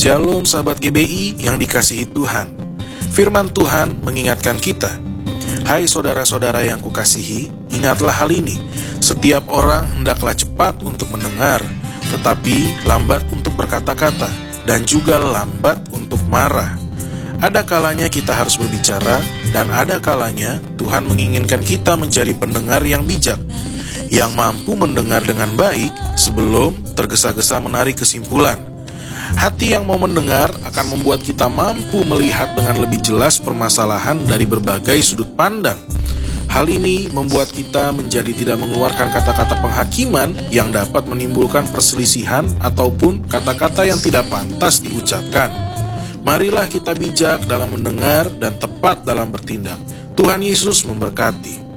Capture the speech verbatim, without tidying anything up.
Shalom sahabat G B I yang dikasihi Tuhan. Firman Tuhan mengingatkan kita, hai saudara-saudara yang kukasihi, ingatlah hal ini. Setiap orang hendaklah cepat untuk mendengar, tetapi lambat untuk berkata-kata, dan juga lambat untuk marah. Ada kalanya kita harus berbicara, dan ada kalanya Tuhan menginginkan kita menjadi pendengar yang bijak, yang mampu mendengar dengan baik sebelum tergesa-gesa menarik kesimpulan. Hati yang mau mendengar akan membuat kita mampu melihat dengan lebih jelas permasalahan dari berbagai sudut pandang. Hal ini membuat kita menjadi tidak mengeluarkan kata-kata penghakiman yang dapat menimbulkan perselisihan ataupun kata-kata yang tidak pantas diucapkan. Marilah kita bijak dalam mendengar dan tepat dalam bertindak. Tuhan Yesus memberkati.